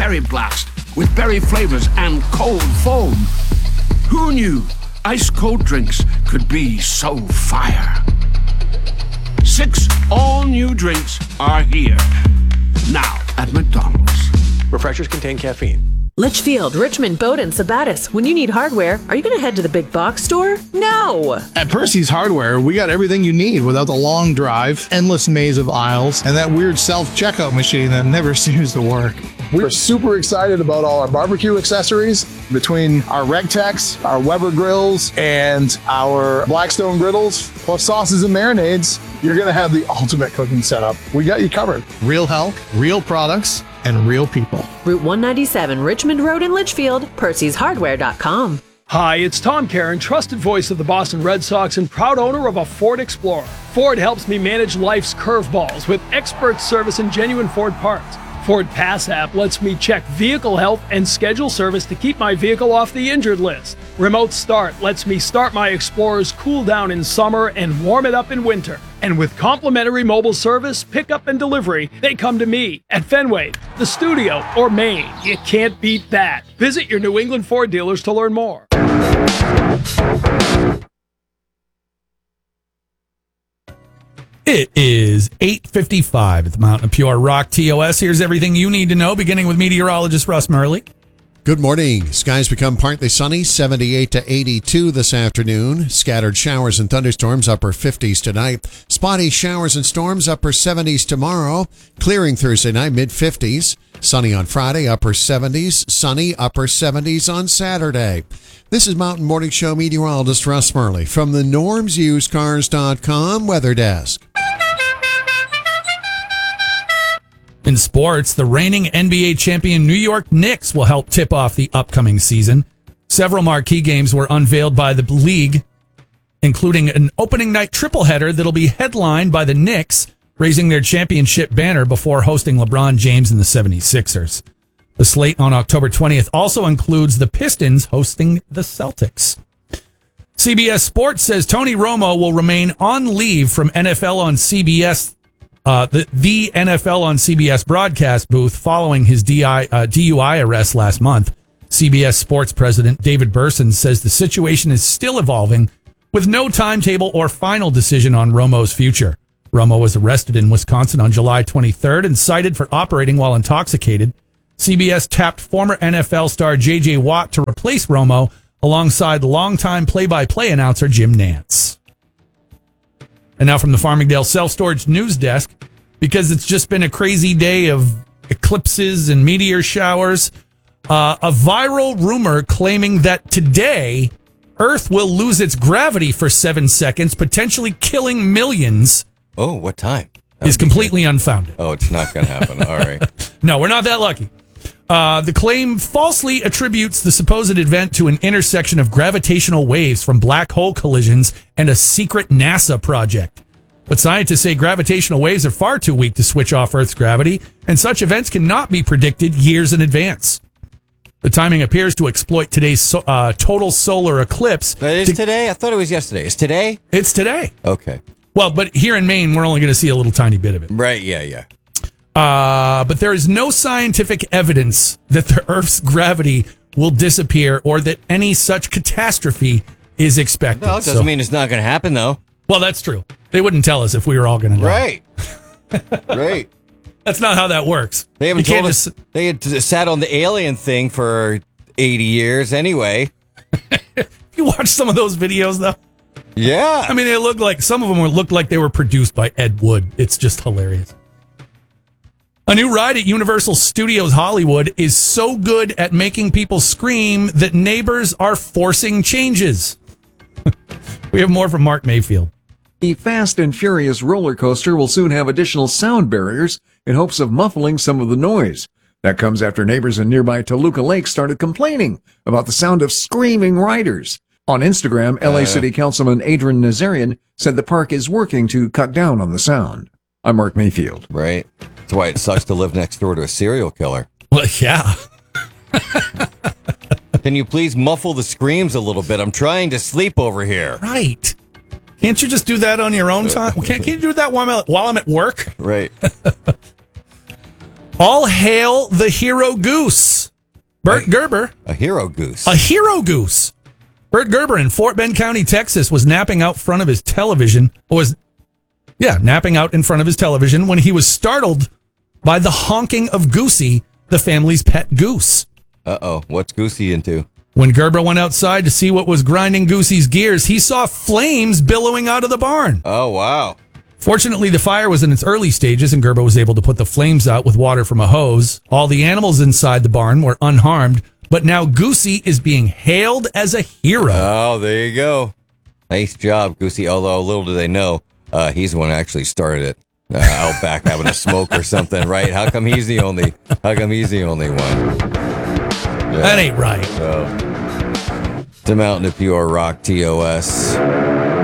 Berry Blast with berry flavors and cold foam. Who knew ice-cold drinks could be so fire? 6 all-new drinks are here. Now at McDonald's. Refreshers contain caffeine. Litchfield, Richmond, Bowdoin, Sabattis. When you need hardware, are you going to head to the big box store? No! At Percy's Hardware, we got everything you need without the long drive, endless maze of aisles, and that weird self-checkout machine that never seems to work. We're super excited about all our barbecue accessories. Between our RegTex, our Weber grills, and our Blackstone griddles, plus sauces and marinades, you're going to have the ultimate cooking setup. We got you covered. Real help, real products, and real people. Route 197, Richmond Road in Litchfield, Percy'sHardware.com. Hi, it's Tom Caron, trusted voice of the Boston Red Sox and proud owner of a Ford Explorer. Ford helps me manage life's curveballs with expert service and genuine Ford parts. Ford Pass app lets me check vehicle health and schedule service to keep my vehicle off the injured list. Remote Start lets me start my Explorer's cool down in summer and warm it up in winter. And with complimentary mobile service, pickup and delivery, they come to me at Fenway, the studio, or Maine. You can't beat that. Visit your New England Ford dealers to learn more. It is 8:55 at the Mountain of Pure Rock TOS. Here's everything you need to know, beginning with meteorologist Russ Murley. Good morning. Skies become partly sunny, 78 to 82 this afternoon. Scattered showers and thunderstorms, upper 50s tonight. Spotty showers and storms, upper 70s tomorrow. Clearing Thursday night, mid-50s. Sunny on Friday, upper 70s. Sunny, upper 70s on Saturday. This is Mountain Morning Show meteorologist Russ Murley from the NormsUsedCars.com Weather Desk. In sports, the reigning NBA champion New York Knicks will help tip off the upcoming season. Several marquee games were unveiled by the league, including an opening night tripleheader that'll be headlined by the Knicks raising their championship banner before hosting LeBron James and the 76ers. The slate on October 20th also includes the Pistons hosting the Celtics. CBS Sports says Tony Romo will remain on leave from NFL on CBS, the NFL on CBS broadcast booth following his DUI arrest last month. CBS Sports president David Burson says the situation is still evolving with no timetable or final decision on Romo's future. Romo was arrested in Wisconsin on July 23rd and cited for operating while intoxicated. CBS tapped former NFL star J.J. Watt to replace Romo alongside longtime play-by-play announcer Jim Nantz. And now from the Farmingdale Self-Storage News Desk, because it's just been a crazy day of eclipses and meteor showers, a viral rumor claiming that today Earth will lose its gravity for 7 seconds, potentially killing millions. Oh, what time? Is completely unfounded. Oh, it's not going to happen. All right. No, we're not that lucky. The claim falsely attributes the supposed event to an intersection of gravitational waves from black hole collisions and a secret NASA project. But scientists say gravitational waves are far too weak to switch off Earth's gravity, and such events cannot be predicted years in advance. The timing appears to exploit today's total solar eclipse. It is today? I thought it was yesterday. It's today? It's today. Okay. Well, but here in Maine, we're only going to see a little tiny bit of it. Right, yeah. But there is no scientific evidence that the Earth's gravity will disappear or that any such catastrophe is expected. No, it doesn't mean it's not going to happen, though. Well, that's true. They wouldn't tell us if we were all going to die. Right. That's not how that works. They haven't told us. They had sat on the alien thing for 80 years anyway. You watch some of those videos, though? Yeah. I mean, they look like, some of them looked like they were produced by Ed Wood. It's just hilarious. A new ride at Universal Studios Hollywood is so good at making people scream that neighbors are forcing changes. We have more from Mark Mayfield. The Fast and Furious roller coaster will soon have additional sound barriers in hopes of muffling some of the noise. That comes after neighbors in nearby Toluca Lake started complaining about the sound of screaming riders. On Instagram, LA City Councilman Adrian Nazarian said the park is working to cut down on the sound. I'm Mark Mayfield. Right. That's why it sucks to live next door to a serial killer. Well, yeah. Can you please muffle the screams a little bit? I'm trying to sleep over here. Right. Can't you just do that on your own time? Can't you do that while I'm at work? Right. All hail the hero goose. Bert Gerber. A hero goose. A hero goose. Bert Gerber in Fort Bend County, Texas, was napping out front of his television. Napping out in front of his television when he was startled by the honking of Goosey, the family's pet goose. Uh-oh. What's Goosey into? When Gerber went outside to see what was grinding Goosey's gears, he saw flames billowing out of the barn. Oh, wow. Fortunately, the fire was in its early stages, and Gerber was able to put the flames out with water from a hose. All the animals inside the barn were unharmed, but now Goosey is being hailed as a hero. Oh, there you go. Nice job, Goosey. Although, little do they know, he's the one who actually started it. Out back having a smoke or something, right? How come he's the only one? That ain't right. So, it's a Mountain of Pure Rock TOS.